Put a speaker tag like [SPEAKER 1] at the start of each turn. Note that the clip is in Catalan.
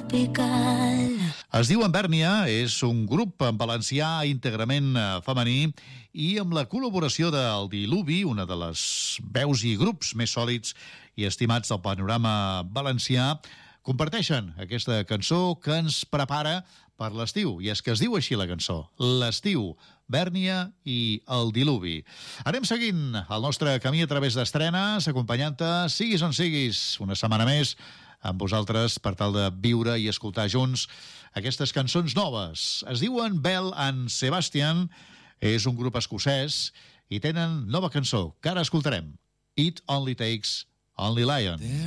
[SPEAKER 1] tropical.
[SPEAKER 2] Es diuen Bèrnia, és un grup en valencià íntegrament femení i amb la col·laboració del Diluvi, una de les veus i grups més sòlids i estimats del panorama valencià, comparteixen aquesta cançó que ens prepara per l'estiu, i és que es diu així la cançó, l'estiu, Bèrnia i el Diluvi. Anem seguint el nostre camí a través d'estrenes, acompanyant-te, siguis on siguis, una setmana més amb vosaltres per tal de viure i escoltar junts aquestes cançons noves. Es diuen Belle and Sebastian, és un grup escocès i tenen nova cançó que ara escoltarem, It Only Takes Only Lion.